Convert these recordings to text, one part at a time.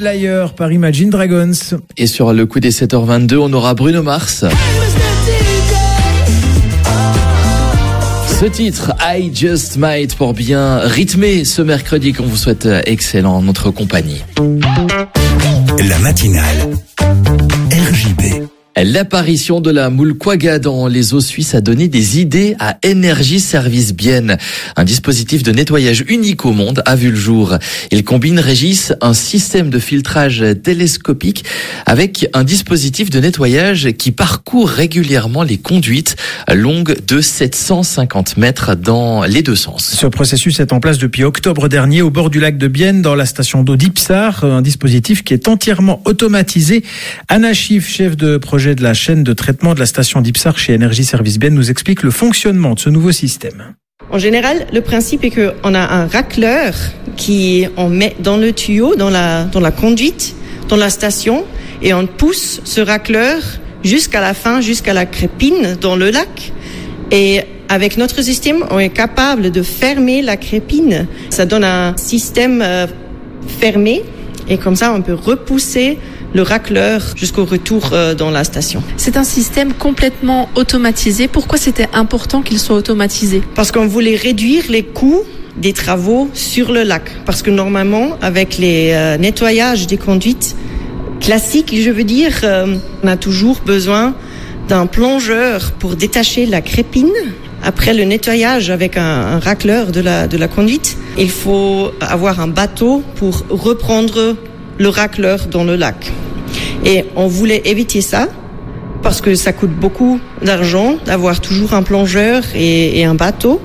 Liar par Imagine Dragons. Et sur le coup des 7h22, on aura Bruno Mars. Ce titre, I Just Might, pour bien rythmer ce mercredi qu'on vous souhaite excellent en notre compagnie. La matinale RJB. L'apparition de la moule quagga dans les eaux suisses a donné des idées à Energy Service Bienne. Un dispositif de nettoyage unique au monde a vu le jour. Il combine, Régis, un système de filtrage télescopique avec un dispositif de nettoyage qui parcourt régulièrement les conduites longues de 750 mètres dans les deux sens. Ce processus est en place depuis octobre dernier au bord du lac de Bienne dans la station d'eau d'Ipsar, un dispositif qui est entièrement automatisé. Anna Schiff, chef de projet de la chaîne de traitement de la station d'Ipsar chez Energy Service Bienne, nous explique le fonctionnement de ce nouveau système. En général, le principe est qu'on a un racleur on met dans le tuyau, dans la conduite, dans la station, et on pousse ce racleur jusqu'à la fin, jusqu'à la crépine dans le lac. Et avec notre système, on est capable de fermer la crépine. Ça donne un système fermé, et comme ça, on peut repousser le racleur jusqu'au retour dans la station. C'est un système complètement automatisé. Pourquoi c'était important qu'il soit automatisé ? Parce qu'on voulait réduire les coûts des travaux sur le lac. Parce que normalement, avec les nettoyages des conduites classiques, je veux dire, on a toujours besoin d'un plongeur pour détacher la crépine. Après le nettoyage avec un racleur de la conduite, il faut avoir un bateau pour reprendre le racleur dans le lac. Et on voulait éviter ça parce que ça coûte beaucoup d'argent d'avoir toujours un plongeur et un bateau.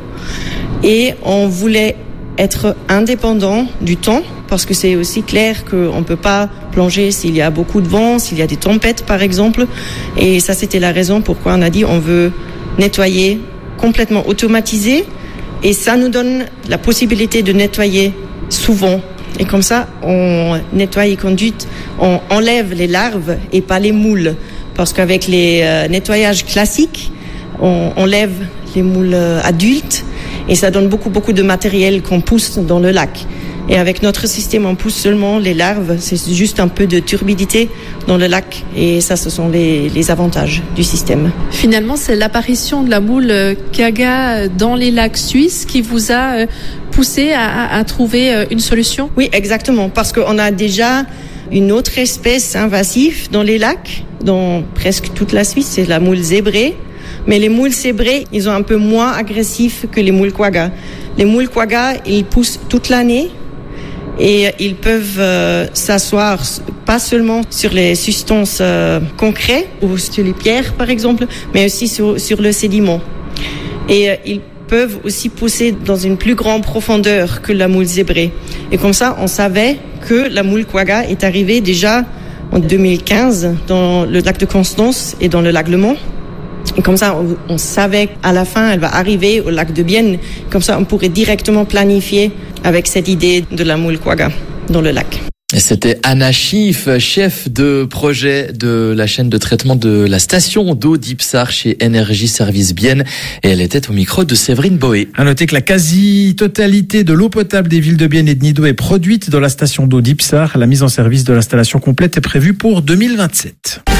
Et on voulait être indépendant du temps parce que c'est aussi clair qu'on ne peut pas plonger s'il y a beaucoup de vent, s'il y a des tempêtes par exemple. Et ça, c'était la raison pourquoi on a dit on veut nettoyer complètement automatisé. Et ça nous donne la possibilité de nettoyer souvent. Et comme ça, on nettoie les conduites, on enlève les larves et pas les moules. Parce qu'avec les nettoyages classiques, on enlève les moules adultes et ça donne beaucoup de matériel qu'on pousse dans le lac. Et avec notre système, on pousse seulement les larves. C'est juste un peu de turbidité dans le lac. Et ça, ce sont les avantages du système. Finalement, c'est l'apparition de la moule quagga dans les lacs suisses qui vous a poussé à trouver une solution ? Oui, exactement. Parce qu'on a déjà une autre espèce invasive dans les lacs, dans presque toute la Suisse, c'est la moule zébrée. Mais les moules zébrées, ils sont un peu moins agressifs que les moules quagga. Les moules quagga, ils poussent toute l'année. Et ils peuvent s'asseoir pas seulement sur les substances concrètes ou sur les pierres par exemple, mais aussi sur le sédiment. Et ils peuvent aussi pousser dans une plus grande profondeur que la moule zébrée. Et comme ça, on savait que la moule quagga est arrivée déjà en 2015 dans le lac de Constance et dans le lac Le Mans. Et comme ça, on savait qu'à la fin, elle va arriver au lac de Bienne. Comme ça, on pourrait directement planifier avec cette idée de la moule quagga dans le lac. Et c'était Anna Schiff, chef de projet de la chaîne de traitement de la station d'eau d'Ipsar chez Energy Service Bienne. Et elle était au micro de Séverine Boé. À noter que la quasi-totalité de l'eau potable des villes de Bienne et de Nidau est produite dans la station d'eau d'Ipsar. La mise en service de l'installation complète est prévue pour 2027.